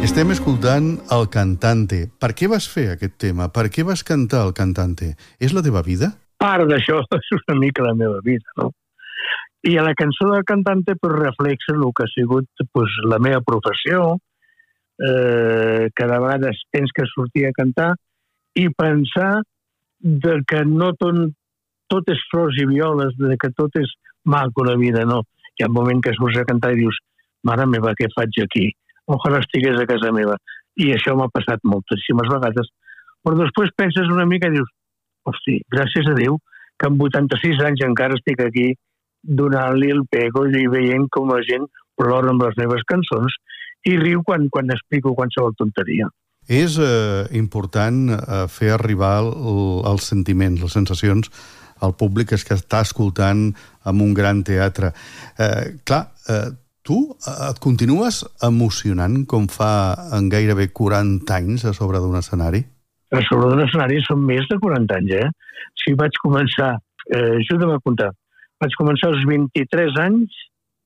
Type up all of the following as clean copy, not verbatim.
Estem escoltant El Cantante. Per què vas fer aquest tema? Per què vas cantar El Cantante? És la teva vida? Part d'això és una mica la meva vida, no? I a la cançó del Cantante reflexa el que ha sigut la meva professió, que de vegades tens que sortir a cantar i pensar que no tot és flors i violes, que tot és maco la vida, no. Hi ha un moment que surts a cantar i dius, mare meva, què faig aquí? Ojalà estigués a casa meva. I això m'ha passat moltíssimes vegades. Però després penses una mica i dius, hosti, gràcies a Déu que amb 86 anys encara estic aquí donant-li el pego i veient com la gent plora amb les meves cançons i riu quan explico qualsevol tonteria. És important fer arribar els sentiments, les sensacions al públic que està escoltant en un gran teatre. Tu et continues emocionant com fa en gairebé 40 anys a sobre d'un escenari? A sobre d'un escenari són més de 40 anys, Si vaig començar, ajuda'm a comptar, vaig començar als 23 anys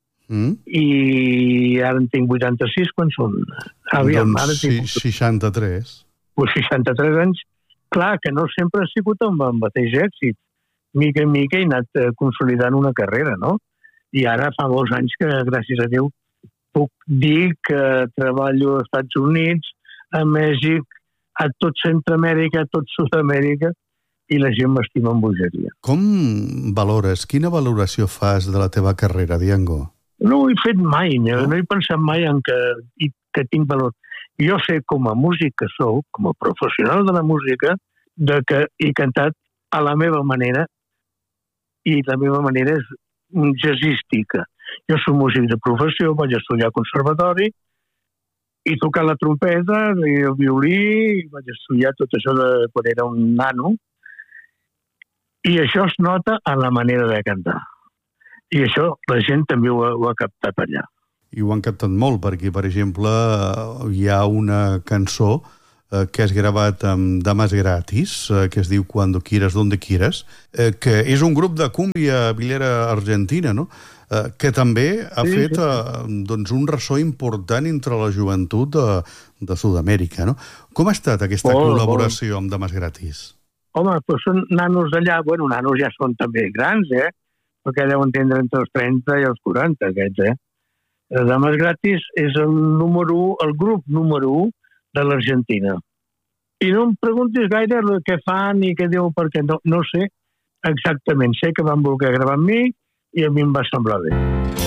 i ara en tinc 86, quan són? Ara tinc 63. Pues 63 anys. Clar que no sempre ha sigut amb el mateix èxit. Mica en mica he anat consolidant una carrera, no? I ara fa molts anys que, gràcies a Déu, puc dir que treballo als Estats Units, a Mèxic, a tot Centroamèrica, a tot Sud-amèrica, i la gent m'estima amb bogeria. Com valores, quina valoració fas de la teva carrera, Diango? No ho he fet mai, no he pensat mai en que tinc valor. Jo sé, com a músic que sóc, com a professional de la música, que he cantat a la meva manera, i la meva manera és jazzística. Jo soc músic de professió, vaig estudiar al conservatori, i tocar la trompeta, i el violí, i vaig estudiar tot això quan era un nano, i això es nota a la manera de cantar. I això la gent també ho ha captat allà. I ho han captat molt, perquè, per exemple, hi ha una cançó que has gravat amb Damas Gratis, que es diu Cuando quieras, donde quieras, que és un grup de cúmbia villera argentina, no? Que també ha fet un ressò important entre la joventut de Sud-amèrica, no? Com ha estat aquesta col·laboració amb Damas Gratis? Home, doncs són nanos d'allà, nanos ja són també grans, perquè deuen tindre entre els 30 i els 40, aquests, Damas Gratis és el grup número 1 de l'Argentina. I no em preguntis gaire què fan i què diuen, perquè no sé exactament. Sé que van voler gravar amb mi i a mi em va semblar bé.